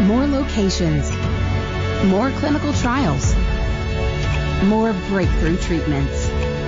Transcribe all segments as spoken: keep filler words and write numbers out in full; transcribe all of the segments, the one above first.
More locations. More clinical trials. More breakthrough treatments.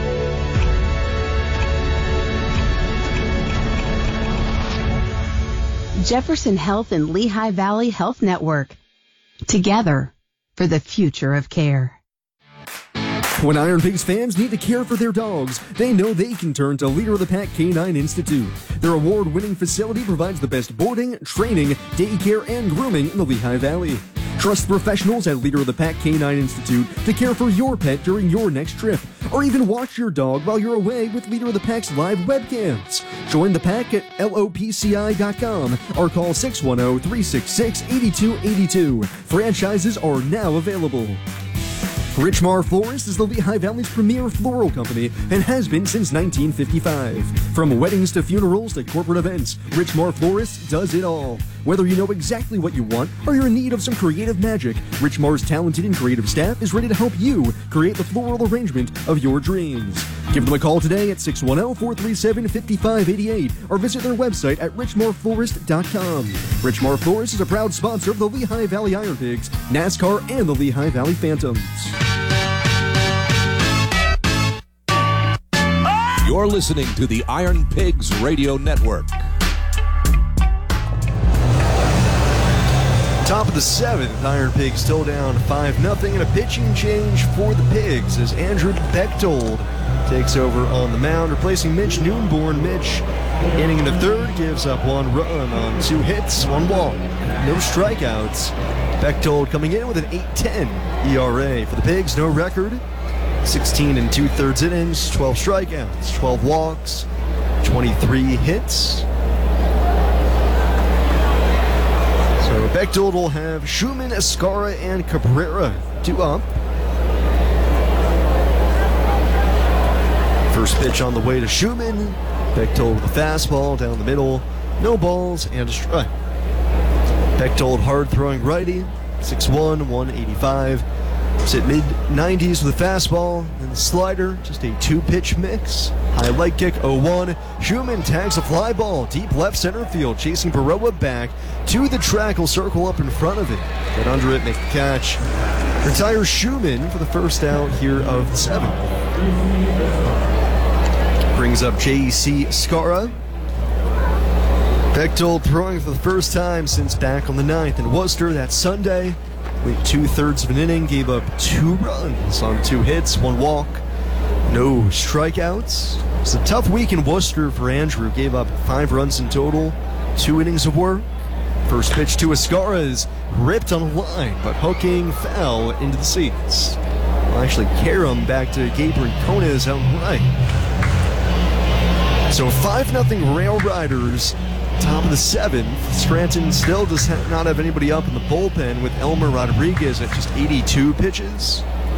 Jefferson Health and Lehigh Valley Health Network. Together for the future of care. When Iron Pigs fans need to care for their dogs, they know they can turn to Leader of the Pack Canine Institute. Their award-winning facility provides the best boarding, training, daycare, and grooming in the Lehigh Valley. Trust professionals at Leader of the Pack Canine Institute to care for your pet during your next trip, or even watch your dog while you're away with Leader of the Pack's live webcams. Join the pack at L O P C I dot com or call six one zero, three six six, eight two eight two. Franchises are now available. Richmar Florist is the Lehigh Valley's premier floral company and has been since nineteen fifty-five. From weddings to funerals to corporate events, Richmar Florist does it all. Whether you know exactly what you want or you're in need of some creative magic, Richmar's talented and creative staff is ready to help you create the floral arrangement of your dreams. Give them a call today at six one zero, four three seven, five five eight eight or visit their website at richmar florist dot com. Richmar Florist is a proud sponsor of the Lehigh Valley Iron Pigs, NASCAR, and the Lehigh Valley Phantoms. You're listening to the Iron Pigs Radio Network. Top of the seventh, Iron Pigs still down five nothing, and a pitching change for the Pigs as Andrew Bechtold takes over on the mound, replacing Mitch Noonborn. Mitch, inning in the third, gives up one run on two hits, one walk, no strikeouts. Bechtold coming in with an eight ten E R A. For the Pigs, no record. sixteen and two-thirds innings, twelve strikeouts, twelve walks, twenty-three hits. So Bechtold will have Schumann, Escara, and Cabrera due up. First pitch on the way to Schumann. Bechtold with a fastball down the middle, no balls and a strike. Bechtold hard-throwing righty, six one, one eighty-five. Sit mid nineties with a fastball and the slider, just a two-pitch mix. High leg kick, oh one. Schumann tags a fly ball deep left center field, chasing Baroa back to the track. Will circle up in front of it, get under it, make the catch. Retires Schumann for the first out here of the seventh. Brings up J C Escara. Bechtold throwing for the first time since back on the ninth in Worcester that Sunday. Went two-thirds of an inning, gave up two runs on two hits, one walk, no strikeouts. It was a tough week in Worcester for Andrew. Gave up five runs in total, two innings of work. First pitch to Escara is ripped on a line, but hooking foul into the seats. Well, actually, Karam back to Gabriel Kona's out right. So five nothing Rail Riders. Top of the seventh. Scranton still does not have anybody up in the bullpen with Elmer Rodriguez at just eighty-two pitches.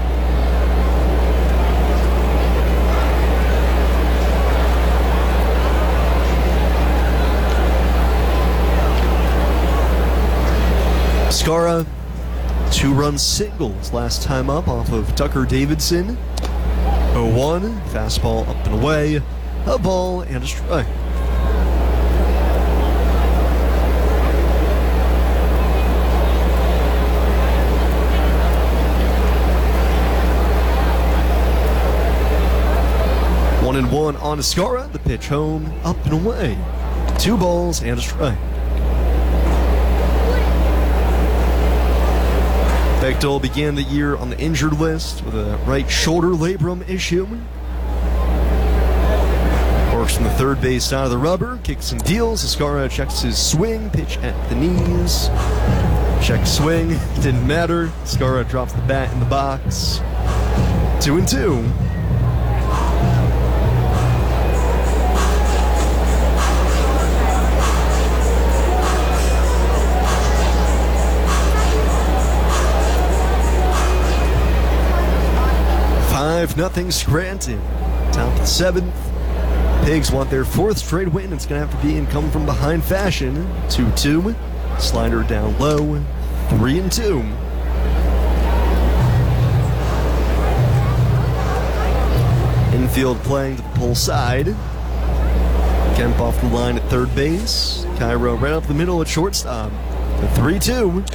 Escara, two-run singles last time up off of Tucker Davidson. oh one, fastball up and away, a ball and a strike. One and one on Escara. The pitch home, up and away. Two balls and a strike. Bechtold began the year on the injured list with a right shoulder labrum issue. Works from the third base side of the rubber, kicks and deals. Escara checks his swing, pitch at the knees. Check swing, didn't matter. Escara drops the bat in the box. Two and two. five nothing Scranton. Top of the seventh. Pigs want their fourth straight win. It's going to have to be in come from behind fashion. two two. Slider down low. three and two. Infield playing to the pull side. Kemp off the line at third base. Cairo right up the middle at shortstop. The three two.